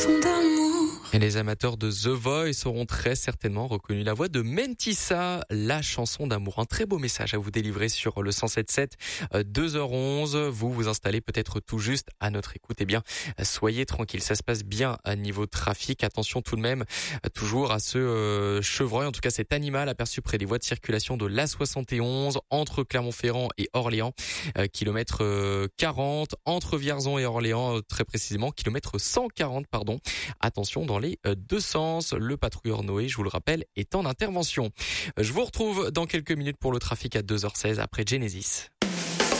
chanson d'amour. Et les amateurs de The Voice auront très certainement reconnu la voix de Mentissa, la chanson d'amour. Un très beau message à vous délivrer sur le 107.7, 2h11. Vous vous installez peut-être tout juste à notre écoute. Eh bien, soyez tranquille, ça se passe bien à niveau trafic. Attention tout de même, toujours à ce chevreuil, en tout cas cet animal aperçu près des voies de circulation de l'A71 entre Clermont-Ferrand et Orléans, kilomètre 40, entre Vierzon et Orléans, très précisément, kilomètre 140, pardon. Attention dans les deux sens. Le patrouilleur Noé, je vous le rappelle, est en intervention. Je vous retrouve dans quelques minutes pour le trafic à 2h16 après Genesis.